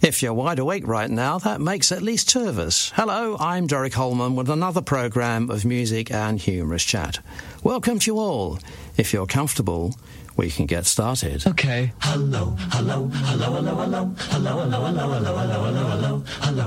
If you're wide awake right now, that makes at least two of us. Hello, I'm Derek Holman with another programme of music and humorous chat. Welcome to you all. If you're comfortable, we can get started. Okay. Hello, hello, hello, hello, hello, hello, hello, hello, hello, hello, hello, hello, hello.